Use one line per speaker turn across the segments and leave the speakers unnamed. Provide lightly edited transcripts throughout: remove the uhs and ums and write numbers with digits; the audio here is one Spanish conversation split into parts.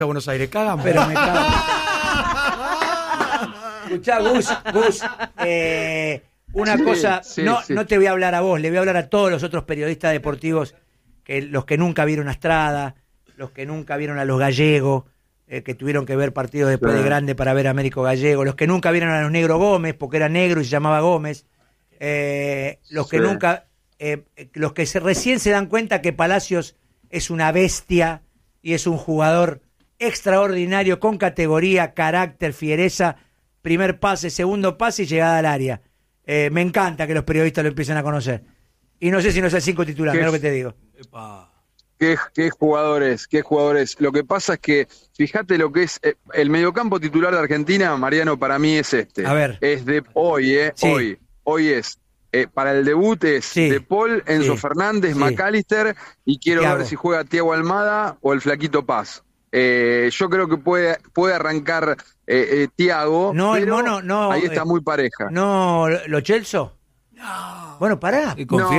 a Buenos Aires, cagan.
Pero me cago. Escuchá, Gus, una cosa, no te voy a hablar a vos, le voy a hablar a todos los otros periodistas deportivos, los que nunca vieron a Estrada, los que nunca vieron a los Gallegos, que tuvieron que ver partidos después de grande para ver a Américo Gallego, los que nunca vieron a los Negro Gómez, porque era negro y se llamaba Gómez, los que nunca, los que recién se dan cuenta que Palacios es una bestia y es un jugador extraordinario, con categoría, carácter, fiereza, primer pase, segundo pase y llegada al área. Me encanta que los periodistas lo empiecen a conocer. Y no sé si no es el 5 titular, es lo que te digo.
¿Qué jugadores? Lo que pasa es que, fíjate lo que es el mediocampo titular de Argentina, Mariano, para mí es este.
A ver.
Es de hoy, sí. Hoy es. Para el debut es De Paul, Enzo Fernández, McAllister, y quiero ver si juega Thiago Almada o el Flaquito Paz. Yo creo que puede arrancar Thiago,
no,
pero
el mono, no,
ahí está muy pareja.
No, ¿Lo Celso? No. Bueno, pará.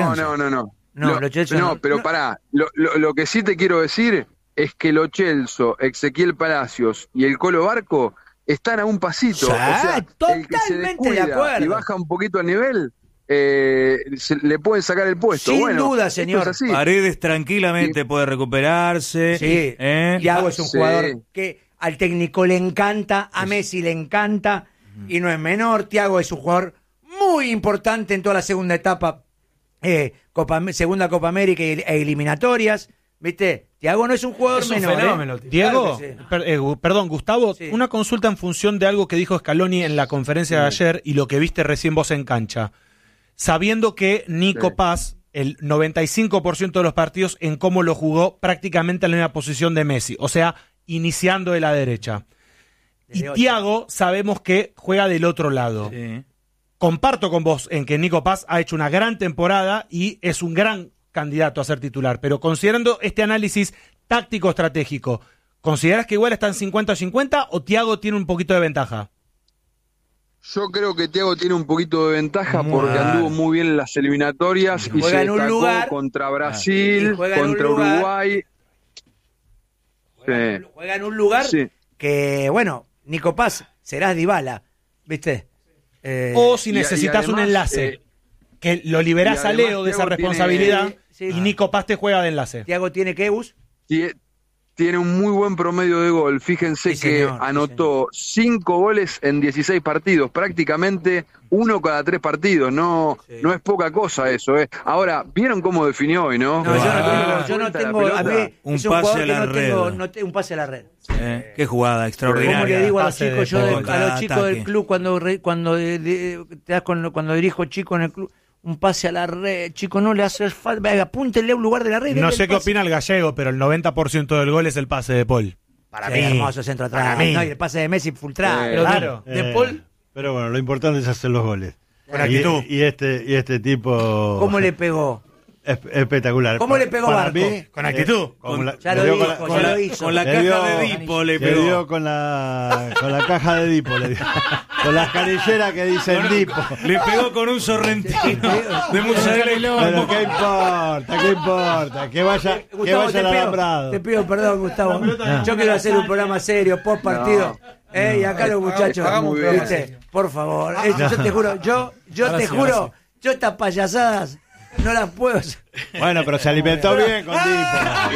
No, pero pará. Lo que sí te quiero decir es que Lo Celso, Ezequiel Palacios y el Colo Barco están a un pasito.
Ya,
o sea,
totalmente de acuerdo.
Y baja un poquito el nivel, le pueden sacar el puesto.
Sin duda, señor.
Paredes tranquilamente puede recuperarse.
Sí. Thiago es un jugador que al técnico le encanta, a Messi le encanta, y no es menor. Thiago es un jugador muy importante en toda la segunda etapa, segunda Copa América e eliminatorias. ¿Viste? Thiago no es un jugador menor.
Fenómeno,
Diego, perdón, Gustavo, una consulta en función de algo que dijo Scaloni en la conferencia de ayer y lo que viste recién vos en cancha. Sabiendo que Nico Paz, el 95% de los partidos en cómo lo jugó prácticamente en la misma posición de Messi, o sea, iniciando de la derecha. Y Thiago sabemos que juega del otro lado. Sí. Comparto con vos en que Nico Paz ha hecho una gran temporada y es un gran candidato a ser titular, pero considerando este análisis táctico-estratégico, ¿considerás que igual están 50-50 o Thiago tiene un poquito de ventaja?
Yo creo que Thiago tiene un poquito de ventaja porque anduvo muy bien en las eliminatorias y se destacó contra Brasil, contra Uruguay.
Juega en un lugar que, bueno, Nico Paz, serás Dybala, ¿viste?
O si necesitas un enlace, que lo liberás a Leo de esa responsabilidad y Nico Paz te juega de enlace.
¿Thiago tiene qué, Bus?
Tiene un muy buen promedio de gol. Fíjense que anotó 5 goles en 16 partidos, prácticamente 1 cada 3 partidos. No es poca cosa eso. Ahora, ¿vieron cómo definió hoy, no?
Yo no tengo
un pase a la red.
Un pase a la red.
Qué jugada extraordinaria.
Como le digo a los chicos, a los chicos del club cuando dirijo chicos en el club, un pase a la red, chico, no le hace falta, apúntenle a un lugar de la red.
No sé qué opina el Gallego, pero el 90% del gol es el pase de Paul.
Para mí, hermoso centro atrás. No, y el pase de Messi full track.
Claro. De Paul.
Pero bueno, lo importante es hacer los goles.
Con actitud.
Y este tipo...
¿Cómo le pegó?
Espectacular.
¿Cómo le pegó Barco?
Con actitud.
Ya lo dijo.
Con la caja de Dipo le pegó.
Le dio con la caja de Dipo. Le dio. Con las canilleras que dicen Dipo.
Le pegó con un sorrentino de mozzarella.
Pero ¿qué importa? Que vaya al alambrado.
Te pido perdón, Gustavo. Yo quiero hacer un programa serio, post partido. Y acá los muchachos, ¿viste? Por favor. Yo te juro, yo te juro, yo estas payasadas no las puedo hacer.
Bueno, pero se alimentó bien con Dipo.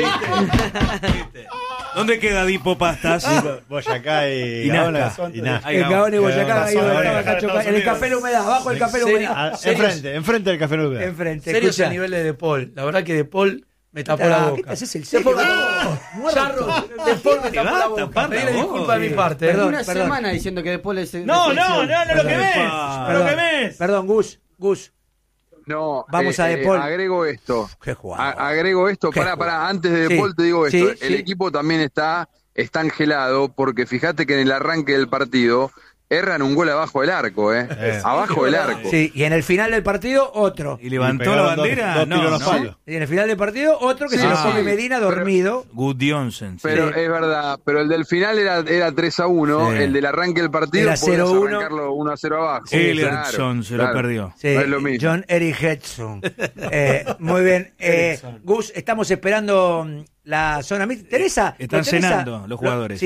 ¿Dónde queda Dipo Pastas?
Boyacá y
Nazca.
En Gabón y Boyacá, en el Café La Humedad, abajo del Café La Humedad.
Enfrente del Café La Humedad.
Enfrente.
Serios a nivel de Paul. La verdad que De Paul me tapó la boca.
¿Qué te haces el serio?
Charro, De Paul me tapó la boca. Pedile disculpas de mi parte.
Una semana diciendo que De Paul es...
No, lo que ves.
Perdón, Gus.
No,
vamos a De Paul.
Agrego esto.
Qué jugador.
Agrego esto. Pará, antes de De Paul te digo esto. El equipo también está angelado porque fíjate que en el arranque del partido erran un gol abajo del arco, abajo del arco.
Sí, y en el final del partido, otro.
¿Y levantó la bandera?
No. Y en el final del partido, otro que se lo come Medina dormido.
Gudjonsen.
Pero es verdad, pero el del final era 3-1, el del arranque del partido
era 0-1.
Arrancarlo 1-0 abajo.
Ellerson se lo perdió.
Sí, no es lo mismo. John Eric Hedson. Muy bien. Gus, estamos esperando la zona mixta. Teresa.
Están cenando los jugadores.